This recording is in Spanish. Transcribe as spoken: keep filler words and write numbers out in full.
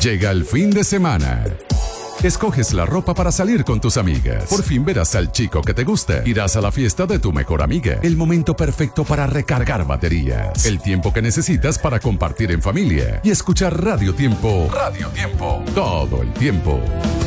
Llega el fin de semana. Escoges la ropa para salir con tus amigas. Por fin verás al chico que te gusta. Irás a la fiesta de tu mejor amiga. El momento perfecto para recargar baterías. El tiempo que necesitas para compartir en familia. Y escuchar Radio Tiempo. Radio Tiempo. Todo el tiempo.